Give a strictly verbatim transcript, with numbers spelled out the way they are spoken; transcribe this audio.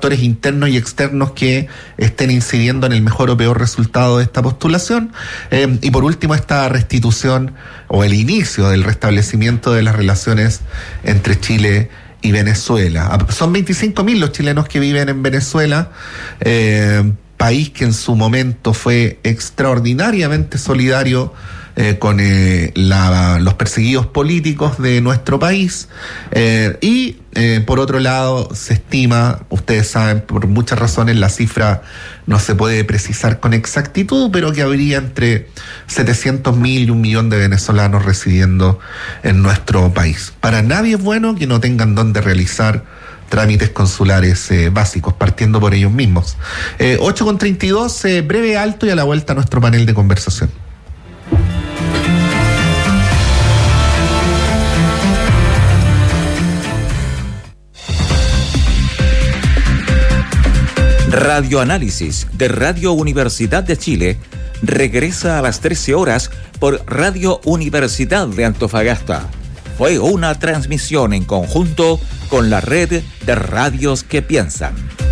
factores internos y externos que estén incidiendo en el mejor o peor resultado de esta postulación. Eh, y por último, esta restitución o el inicio del restablecimiento de las relaciones entre Chile y Venezuela. Son veinticinco mil los chilenos que viven en Venezuela, eh, país que en su momento fue extraordinariamente solidario eh, con eh, la, los perseguidos políticos de nuestro país, eh, y eh, por otro lado se estima, ustedes saben, por muchas razones la cifra no se puede precisar con exactitud, pero que habría entre setecientos mil y un millón de venezolanos residiendo en nuestro país. Para nadie es bueno que no tengan dónde realizar trámites consulares eh, básicos, partiendo por ellos mismos. Eh, ocho con treinta y dos, eh, breve alto y a la vuelta a nuestro panel de conversación. Radioanálisis de Radio Universidad de Chile regresa a las trece horas por Radio Universidad de Antofagasta. Fue una transmisión en conjunto con la red de radios que piensan.